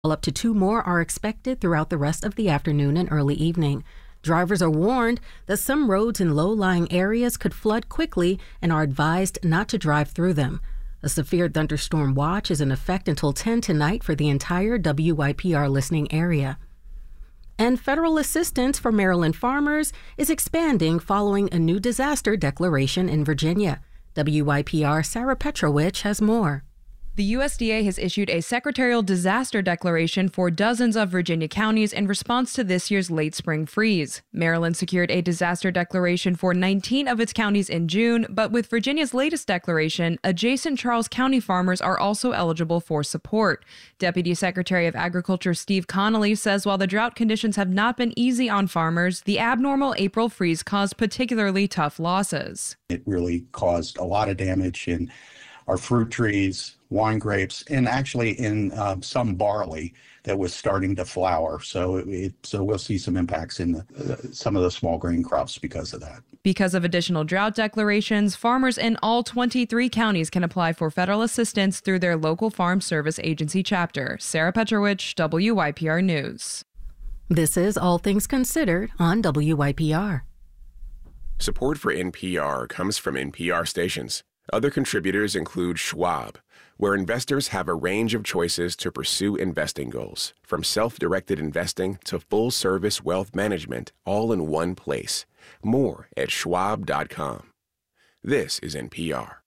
Up to 2 more are expected throughout the rest of the afternoon and early evening. Drivers are warned that some roads in low-lying areas could flood quickly and are advised not to drive through them. A severe thunderstorm watch is in effect until 10 tonight for the entire WYPR listening area. And federal assistance for Maryland farmers is expanding following a new disaster declaration in Virginia. WYPR Sarah Petrovich has more. The USDA has issued a secretarial disaster declaration for dozens of Virginia counties in response to this year's late spring freeze. Maryland secured a disaster declaration for 19 of its counties in June, but with Virginia's latest declaration, adjacent Charles County farmers are also eligible for support. Deputy Secretary of Agriculture Steve Connolly says while the drought conditions have not been easy on farmers, the abnormal April freeze caused particularly tough losses. It really caused a lot of damage in our fruit trees, wine grapes, and actually in some barley that was starting to flower. So we'll see some impacts in some of the small grain crops because of that. Because of additional drought declarations, farmers in all 23 counties can apply for federal assistance through their local Farm Service Agency chapter. Sarah Petrovich, WYPR News. This is All Things Considered on WYPR. Support for NPR comes from NPR stations. Other contributors include Schwab, where investors have a range of choices to pursue investing goals, from self-directed investing to full-service wealth management, all in one place. More at schwab.com. This is NPR.